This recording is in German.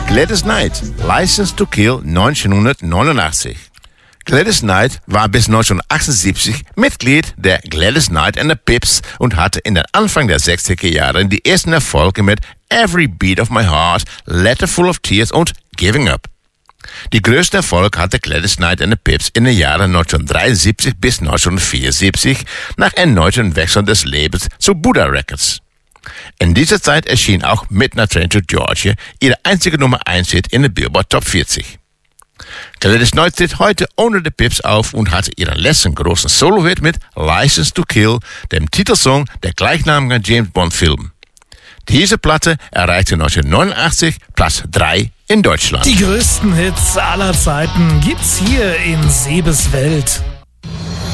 Gladys Knight, License to Kill 1989. Gladys Knight war bis 1978 Mitglied der Gladys Knight and the Pips und hatte in den Anfang der 60er Jahre die ersten Erfolge mit Every Beat of My Heart, Letter Full of Tears und Giving Up. Die größte Erfolg hatte Gladys Knight and the Pips in den Jahren 1973 bis 1974 nach erneuten Wechsel des Labels zu Buddha Records. In dieser Zeit erschien auch Midnight Train to Georgia, ihre einzige Nummer 1 Hit in der Billboard Top 40. Gladys Knight tritt heute ohne die Pips auf und hatte ihren letzten großen Solo-Hit mit License to Kill, dem Titelsong der gleichnamigen James Bond-Film. Diese Platte erreichte 1989 Platz 3 in Deutschland. Die größten Hits aller Zeiten gibt's hier in Sebes Welt.